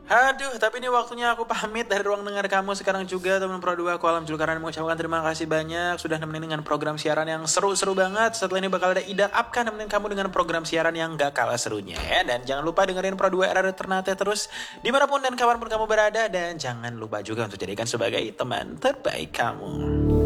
Aduh, tapi ini waktunya aku pamit dari ruang dengar kamu sekarang juga, teman Pro 2. Aku Alam Julkaran mengucapkan terima kasih banyak sudah nemenin dengan program siaran yang seru-seru banget. Setelah ini bakal ada Ida Apka nemenin kamu dengan program siaran yang gak kalah serunya ya. Dan jangan lupa dengerin Pro 2 RR Ternate terus dimanapun dan kapanpun kamu berada. Dan jangan lupa juga untuk jadikan sebagai teman terbaik kamu.